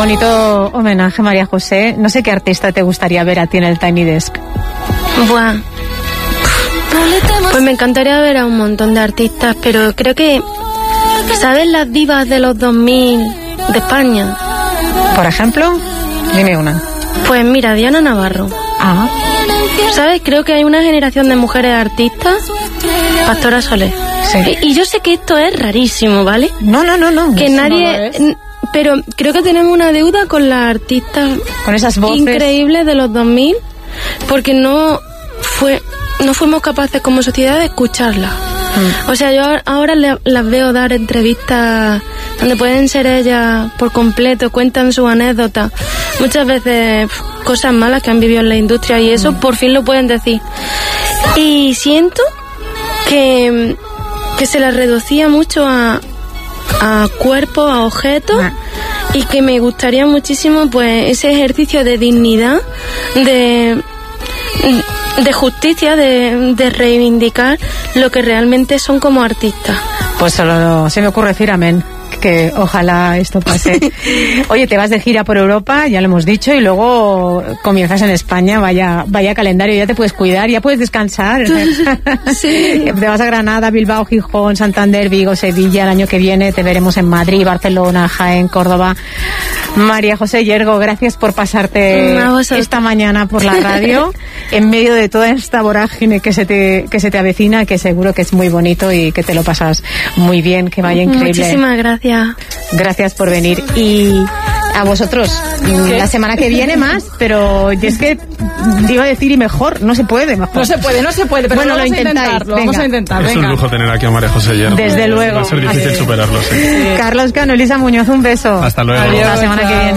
bonito homenaje, María José. No sé qué artista te gustaría ver a ti en el Tiny Desk. Buah. Pues me encantaría ver a un montón de artistas, pero creo que... ¿Sabes las divas de los 2000 de España? Por ejemplo, dime una. Pues mira, Diana Navarro. Ah. ¿Sabes? Creo que hay una generación de mujeres artistas. Pastora Soler. Sí. Y yo sé que esto es rarísimo, ¿vale? No. Que eso nadie... no pero creo que tenemos una deuda con las artistas con esas voces increíbles de los 2000, porque no fuimos capaces como sociedad de escucharlas. O sea, yo ahora las veo dar entrevistas donde pueden ser ellas por completo, cuentan sus anécdotas, muchas veces cosas malas que han vivido en la industria, y eso por fin lo pueden decir. Y siento que se las reducía mucho a cuerpos, a objetos, y que me gustaría muchísimo pues ese ejercicio de dignidad, de justicia, de reivindicar lo que realmente son como artistas. Pues solo se me ocurre decir amén, que ojalá esto pase. Oye, te vas de gira por Europa, ya lo hemos dicho, y luego comienzas en España, vaya calendario, ya te puedes cuidar, ya puedes descansar. Sí. Te vas a Granada, Bilbao, Gijón, Santander, Vigo, Sevilla, el año que viene te veremos en Madrid, Barcelona, Jaén, Córdoba. María José Yergo, gracias por pasarte esta mañana por la radio, en medio de toda esta vorágine que se te avecina, que seguro que es muy bonito y que te lo pasas muy bien, que vaya increíble. Muchísimas gracias. Gracias por venir. Y a vosotros, la semana que viene más, pero yo es que iba a decir y mejor, no se puede mejor. No se puede, pero bueno, lo intentáis. Vamos a intentar. Es un lujo tener aquí a María José Yergo. Desde luego. Va a ser difícil superarlo, sí. Carlos Cano, Elisa Muñoz, un beso. Hasta luego. Adiós. La semana que viene.